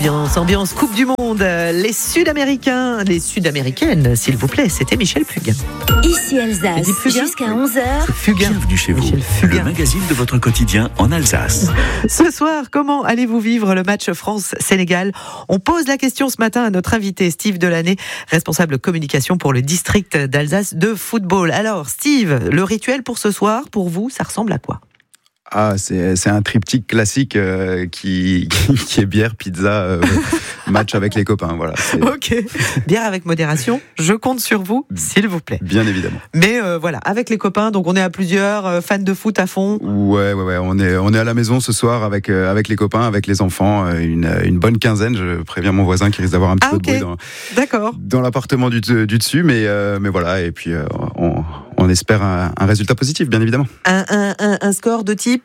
Ambiance Coupe du Monde, les Sud-Américaines, s'il vous plaît, c'était Michel Fugain. Ici Alsace, jusqu'à 11h. Bienvenue chez vous, le magazine de votre quotidien en Alsace. Ce soir, comment allez-vous vivre le match France-Sénégal ? On pose la question ce matin à notre invité Steve Delaney, responsable communication pour le district d'Alsace de football. Alors Steve, le rituel pour ce soir, pour vous, ça ressemble à quoi ? C'est un triptyque classique qui est bière, pizza, match avec les copains. Voilà. Ok, bière avec modération, je compte sur vous, s'il vous plaît. Bien évidemment. Mais voilà, avec les copains, donc on est à plusieurs, fans de foot à fond. Ouais, on est à la maison ce soir avec les copains, avec les enfants, une bonne quinzaine. Je préviens mon voisin qui risque d'avoir un petit peu de bruit dans l'appartement du dessus, mais voilà, et puis on espère un résultat positif, bien évidemment. Un score de type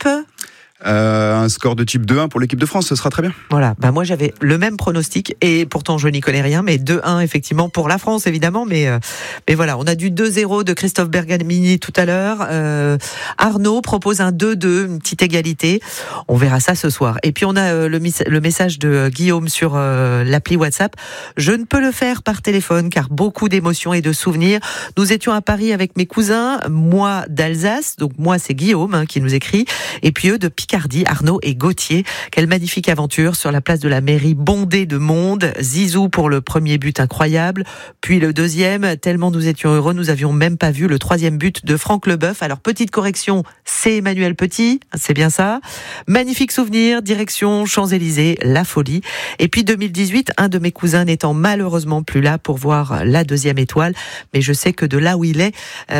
un score de type 2-1 pour l'équipe de France, ce sera très bien. Voilà, moi j'avais le même pronostic et pourtant je n'y connais rien, mais 2-1 effectivement pour la France évidemment, mais voilà, on a du 2-0 de Christophe Bergamini tout à l'heure. Arnaud propose un 2-2, une petite égalité. On verra ça ce soir. Et puis on a le message de Guillaume sur l'appli WhatsApp. Je ne peux le faire par téléphone car beaucoup d'émotions et de souvenirs. Nous étions à Paris avec mes cousins, moi d'Alsace, donc moi c'est Guillaume qui nous écrit, et puis eux de Picardie, Arnaud et Gauthier. Quelle magnifique aventure sur la place de la mairie bondée de monde. Zizou pour le premier but incroyable, puis le deuxième, tellement nous étions heureux, nous avions même pas vu le troisième but de Franck Leboeuf. Alors petite correction, c'est Emmanuel Petit, c'est bien ça. Magnifique souvenir, direction Champs-Élysées, la folie. Et puis 2018, un de mes cousins n'étant malheureusement plus là pour voir la deuxième étoile, mais je sais que de là où il est,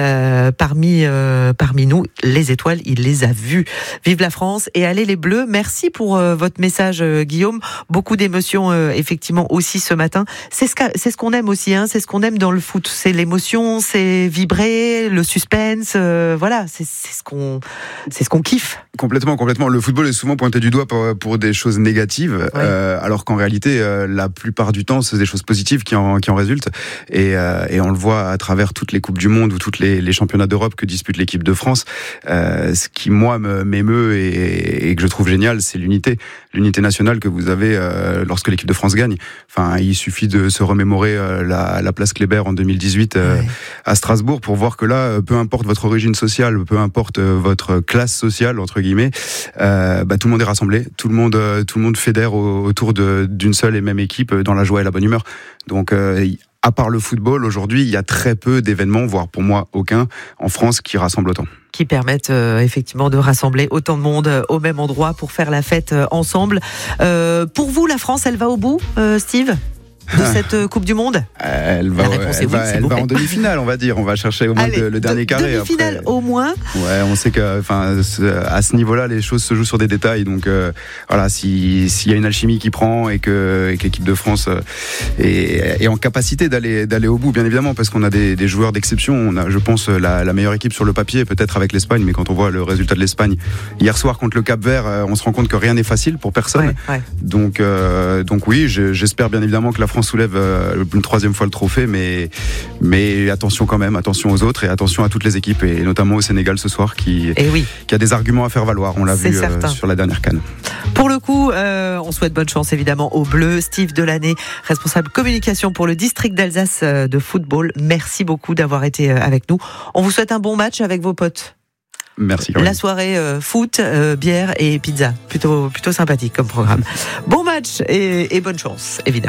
parmi nous, les étoiles, il les a vues. Vive la France et allez les Bleus. Merci pour votre message, Guillaume. Beaucoup d'émotions, effectivement, aussi ce matin. C'est ce qu'on aime aussi, c'est ce qu'on aime dans le foot. C'est l'émotion, c'est vibrer, le suspense. Voilà, c'est ce qu'on kiffe. Complètement. Le football est souvent pointé du doigt pour des choses négatives, alors qu'en réalité, la plupart du temps, c'est des choses positives qui en résultent. Et on le voit à travers toutes les Coupes du Monde ou toutes les championnats d'Europe que dispute l'équipe de France. Ce qui, moi, m'émeut et que je trouve génial, c'est l'unité nationale que vous avez lorsque l'équipe de France gagne. Enfin, il suffit de se remémorer la place Kléber en 2018 à Strasbourg pour voir que là, peu importe votre origine sociale, peu importe votre classe sociale entre guillemets, tout le monde est rassemblé, tout le monde fédère autour d'une seule et même équipe dans la joie et la bonne humeur. Donc à part le football, aujourd'hui, il y a très peu d'événements, voire pour moi aucun, en France qui rassemblent autant. Qui permettent effectivement de rassembler autant de monde au même endroit pour faire la fête ensemble. Pour vous, la France, elle va au bout, Steve, de cette Coupe du Monde ? Elle va en demi-finale, on va dire. On va chercher au moins le dernier carré. Demi-finale après. au moins. Ouais, on sait que, à ce niveau-là, les choses se jouent sur des détails. Donc, voilà, s'il y a une alchimie qui prend et que l'équipe de France est en capacité d'aller au bout, bien évidemment, parce qu'on a des joueurs d'exception. On a, je pense, la meilleure équipe sur le papier, peut-être avec l'Espagne, mais quand on voit le résultat de l'Espagne hier soir contre le Cap-Vert, on se rend compte que rien n'est facile pour personne. Ouais. Donc oui, j'espère bien évidemment que la France soulève une troisième fois le trophée, mais attention quand même, attention aux autres et attention à toutes les équipes et notamment au Sénégal ce soir qui a des arguments à faire valoir. On l'a vu sur la dernière CAN. Pour le coup, on souhaite bonne chance évidemment aux Bleus. Steve Delaney, responsable communication pour le district d'Alsace de football. Merci beaucoup d'avoir été avec nous. On vous souhaite un bon match avec vos potes. Merci. La soirée foot, bière et pizza. Plutôt sympathique comme programme. Bon match et bonne chance, évidemment.